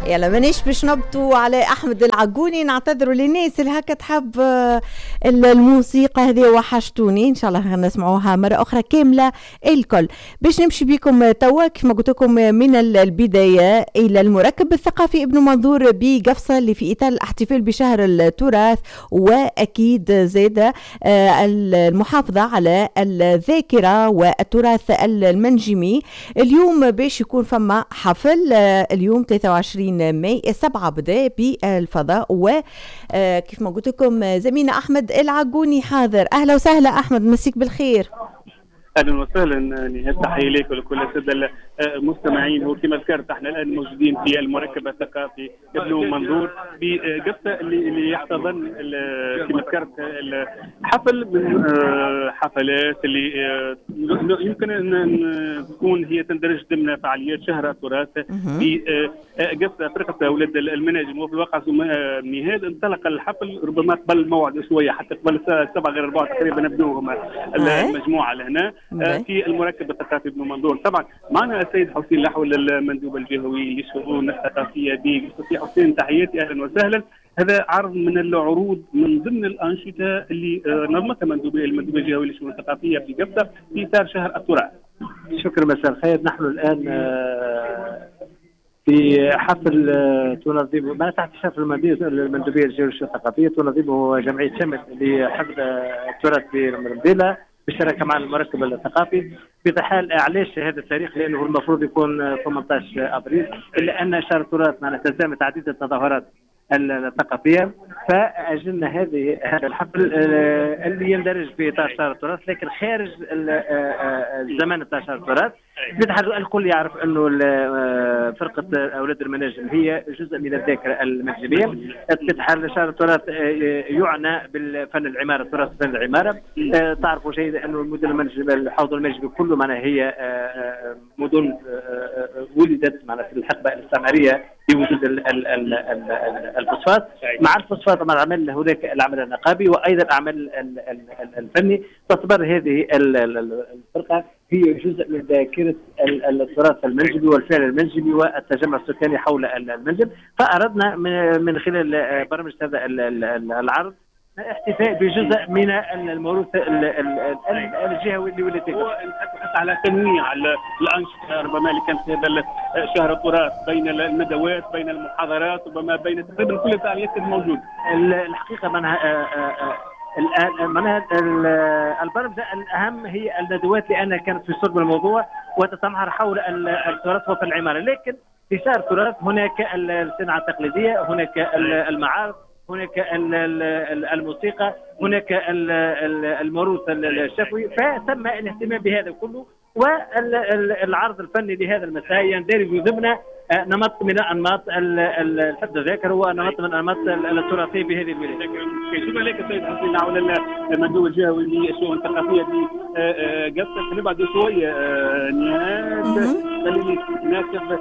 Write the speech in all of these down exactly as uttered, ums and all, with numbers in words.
يلا مانيش باش نبطوا على احمد العقوني، نعتذروا للناس اللي هكا تحب الموسيقى هذه وحشتوني. ان شاء الله نسمعوها مره اخرى كامله الكل. باش نمشي بكم توا كما قلت لكم من البدايه الى المركب الثقافي ابن منظور بقفصه اللي في اطار الاحتفال بشهر التراث، واكيد زاد المحافظه على الذاكره والتراث المنجمي. اليوم باش يكون فما حفل اليوم ثلاثة وعشرين ماي سبعة بدا بالفضاء، وكيف ما قلت لكم زميلنا احمد العقوني حاضر. اهلا وسهلا احمد، مسيك بالخير. اهلا وسهلا، نهايه تحيه لك ولكل الساده المستمعين. وكما ذكرت احنا الان موجودين في المركب الثقافي ابن منظور بقفصه اللي اللي يحتضن كما ذكرت الحفل من حفلات اللي يمكن ان تكون هي تندرج ضمن فعاليات شهر التراث في قفصه فرقه اولاد المناجم. وفي الواقع نهاد انطلق الحفل ربما قبل الموعد شويه، حتى قبل الساعه سبعة غير أربعة تقريبا نبداو المجموعه لهنا في المركب الثقافي ابن منظور. طبعا معنا السيد حسين لحول المندوب الجهوي للشؤون الثقافيه بقفصه. حسين تحياتي، اهلا وسهلا. هذا عرض من العروض من ضمن الانشطه اللي نظمتها مندوب المندوب الجهوي للشؤون الثقافيه في قفصه في اطار شهر التراث. شكرا، مساء الخير. نحن الان في حفل تنظمه ما تحت اشراف المندوبيه الجهويه للشؤون الثقافيه، تنظمه جمعيه شمل لحفظ التراث في المرمبيله بالشراكه مع المركب الثقافي. في حال علاش هذا التاريخ؟ لانه المفروض يكون ثمانية عشر ابريل، الا ان شهر التراث معنا تلزم عديد التظاهرات الثقافيه، فاجلنا هذه هذا الحفل اللي يندرج في اطار شهر التراث لكن خارج الزمان بتاع شهر التراث. الكل يعرف انه فرقه اولاد المناجم هي جزء من الذاكره المنجميه. في حال شهر التراث يعنى بالفن العماره، تراث فن العماره. تعرفوا جيدا انه المدن المنجم الحوض المنجمي كله معناها هي مدن ولدت معناها في الحقبه الاستعماريه بوجود الفوسفات. مع الفوسفات مع العمل هناك العمل النقابي وايضا العمل الفني. تعتبر هذه الفرقه هي جزء من ذاكره التراث المنجمي والفعل المنجمي والتجمع السكاني حول المنجم. فاردنا من خلال برامج هذا العرض احتفاء بجزء من الموروث الجهوي اللي ولدت. هو على تنويع الانشطه ربما اللي كان في هذا شهر التراث بين الندوات بين المحاضرات ربما بين تقريبا كل الفعاليات الموجوده. الحقيقه معناها معناها البرامج الاهم هي الندوات لانها كانت في صلب الموضوع وتتمحور حول التراث وفن العماره. لكن في شهر التراث هناك الصناعه التقليديه، هناك المعارض، هناك الموسيقى، هناك الموروث الشفوي. فتم الاهتمام بهذا كله، والعرض الفني لهذا المساء يندرج ضمن نمط من انماط الحفظ الذاكره ونمط من الانماط التراثيه بهذه البلاد. شكرا لك سيد حسين لعول المندوب الجهوي للشؤون الثقافيه في قفصه. بعد شويه نهاد خليني ناخذ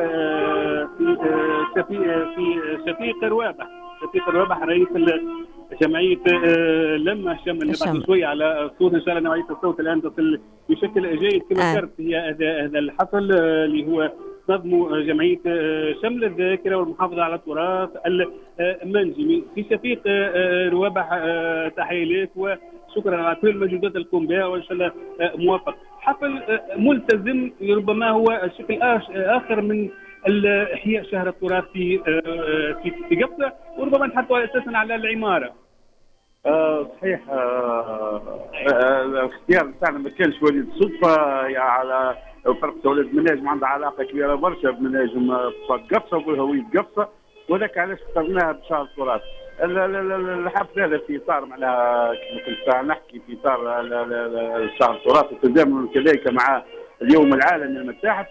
في شفيق في شفيق روابح. شفيق روابح رئيس جمعيه لما شمل. بعد شويه على صوت ان شاء الله نوعيه الصوت الان تصل بشكل جيد. كما ذكرت هي هذا هذا الحفل اللي هو نظموا جمعيه شمل الذاكره والمحافظه على التراث المنجمي في شفيق روابح. تحيه لك وشكرا على كل المجهودات اللي تقوم بها وان شاء الله موفق. حفل ملتزم ربما هو شكل اخر من احياء شهر التراث في في في قفصه، وربما نحطوا اساسا على العماره. آه صحيح. الاختيار آه بتاعنا ما كانش وليد صدفه، يعني على فرقه اولاد المناجم عندها علاقه كبيره برشا بمناجم قفصه وهويه قفصه، وذاك علاش اخترناها بشهر التراث. الحفل هذا في اطار معناها كما كنت نحكي في اطار شهر التراث وتزامن كذلك مع اليوم العالمي للمتاحف.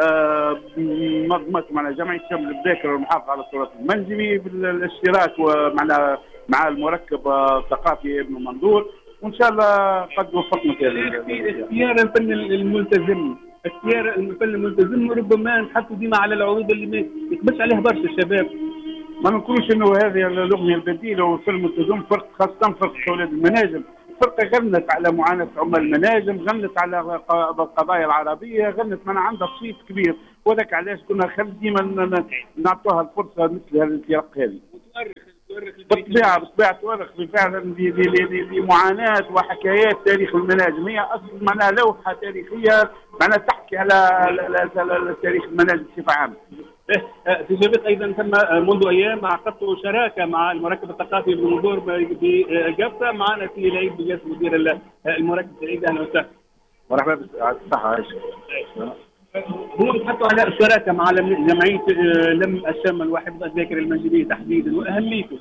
نظمت معنا جمعيه شمل الذاكره والمحافظه على التراث المنجمي بالاشتراك ومعنا مع المركب الثقافي ابن منظور، وان شاء الله قد وفقنا في اختيار الفن الملتزم. اختيار الفن الملتزم ربما نحطوا ديما على العروض اللي ما يقبلش عليها برشا الشباب. ما نقولوش انه هذه الاغنيه البديله والفن الملتزم فرق، خاصه فرقه اولاد المناجم الفرقه غنت على معاناه عمال المناجم، غنت على القضايا العربيه، غنت من عندها صيت كبير، وذاك علاش كنا خل ديما نعطوها الفرصه مثل هذه الفرق هذه. بالطبيعه بالطبيعه تؤرخ فعلا لمعاناه وحكايات تاريخ المناجم، هي اصلا معناها لوحه تاريخيه معناها تحكي على تاريخ المناجم بصفه عامه. في سابق ايضا تم منذ ايام عقدت شراكه مع المركب الثقافي بالمنظور بقفصه، معنا في العيد بجلسه مدير المركب العيد. اهلا وسهلا. مرحبا بالصحه. هو بتحطوا على الشراكه مع جمعيه لم الشمل وحفظ الذاكره المنجميه تحديدا واهميته.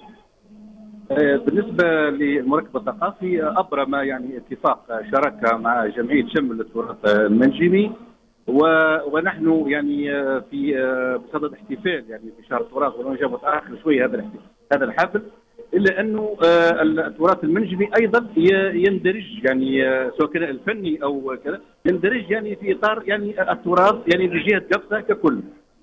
بالنسبه للمركب الثقافي ابرم يعني اتفاق شراكه مع جمعيه شمل للتراث المنجمي، ونحن يعني في بصدد احتفال يعني في شهر التراث، ونجا متاخر شويه هذا هذا الحفل، الا انه التراث المنجمي ايضا يندرج يعني سواء كان الفني او كذا يندرج يعني في اطار يعني التراث يعني لجهه قفصه ككل.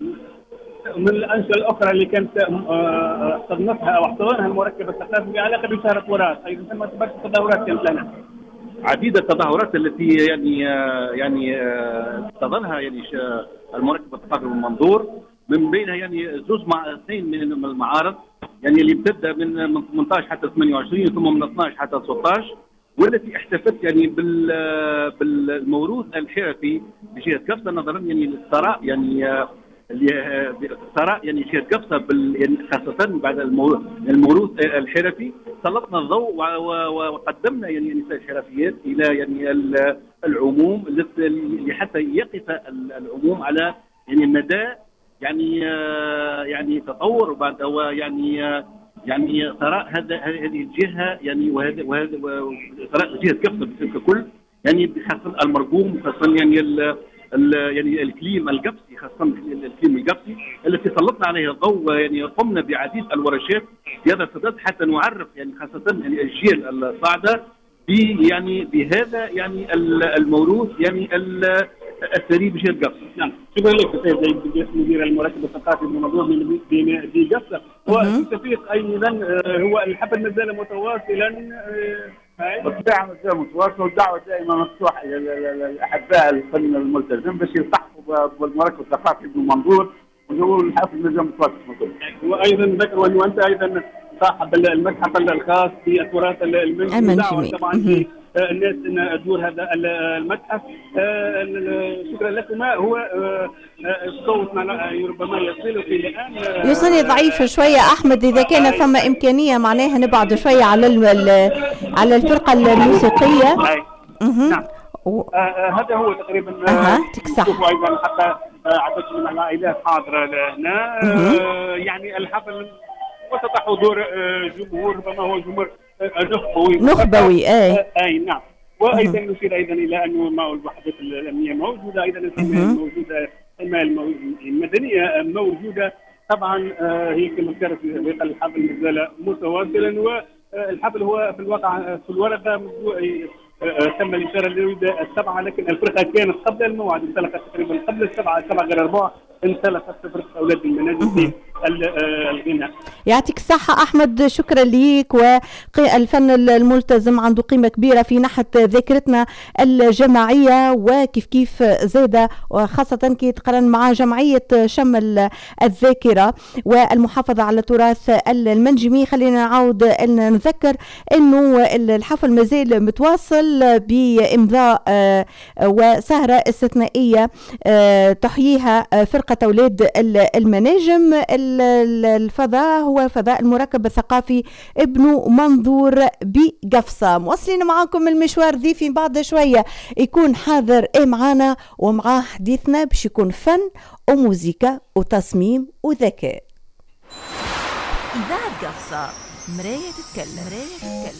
من الانشطه الاخرى اللي كانت احتضنتها او احتضنها المركب الثقافي بعلاقه بشهر التراث، ايضا ثم تظاهرات كانت لنا. عديد التظاهرات التي يعني يعني احتضنها يعني المركب الثقافي بالمنظور، من بينها يعني زوج مع اثنين من المعارض يعني اللي بتبدا من من ثمانية عشر حتى ثمانية وعشرين ثم من اثني عشر حتى ستة عشر، والتي احتفت يعني بال بالموروث الحرفي لجهه قفصه نظرا يعني للثراء يعني الثراء يعني جهه قفصه يعني خاصه بعد الموروث الحرفي. سلطنا الضوء وقدمنا يعني نساء الحرفيات الى يعني العموم لحتى يقف العموم على يعني مدى يعني يعني تطور بعد يعني يعني ثراء هذا هذه الجهه يعني وهذا وهذا ثراء جهه قفصه ككل، يعني خاصه المرقوم خاصه يعني ال يعني الكليم القفصي، خاصه الكليم القفصي التي سلطنا عليها الضوء. يعني قمنا بعديد الورشات في هذا الصدد حتى نعرف يعني خاصه يعني الجيل الصاعده يعني بهذا يعني الموروث يعني الثري بجهه قفصه. نعم، شكرا لك سيد زيد مدير المركب الثقافي بالمنظور في قفصه. وفي تفريق ايضا هو الحفل ما زال متواصلا. بالطبيعه ما زال متواصل، والدعوه دائما مفتوحه لاحباء الفن الملتزم باش يلتحقوا بالمركب الثقافي بالمنظور، ونقول الحفل ما زال متواصل. وايضا ذكروا انه انت ايضا صاحب المتحف الخاص بالتراث المنجمي، طبعا في الناس ان تزور هذا المتحف. شكرا لكما. هو الصوت ربما يصلك الان يوصلني ضعيف شويه احمد، اذا كان ثم امكانيه معناها نبعد شويه على على الفرقه الموسيقيه. نعم هذا هو تقريبا. اها تكسح ايضا حتى عدد من العائلات حاضره هنا. يعني الحفل وسط حضور جمهور ربما هو جمهور نخبوي نخبوي اي اي نعم. وايضا نشير ايضا الى انه مع الوحدات الامنيه موجوده، ايضا الحمايه موجوده، الحمايه المدنيه موجوده. طبعا هي كما ذكرت في الحفل ما زال متواصلا، والحفل هو في الواقع في الورقه تم الاشاره للوحده السبعه، لكن الفرقه كانت قبل الموعد، انطلقت تقريبا قبل السبعه سبعه غير اربعه، انطلقت فرقه اولاد المناجم في الغناء. يعطيك الصحة أحمد، شكرا ليك. والفن الملتزم عنده قيمة كبيرة في ناحية ذاكرتنا الجماعية، وكيف كيف زادة وخاصة كي تقرن مع جمعية شمل الذاكرة والمحافظة على التراث المنجمي. خلينا نعود نذكر أنه الحفل مازال متواصل بإمضاء وسهرة استثنائية تحييها فرقة أولاد المناجم. الفضاء هو فضاء المركب الثقافي ابن منظور بقفصة. مواصلين معاكم المشوار ذي، في بعد شوية يكون حاضر ايه معانا ومعاه حديثنا باش يكون فن وموسيقى وتصميم وذكاء. إذاعة قفصة، مراية تتكلم.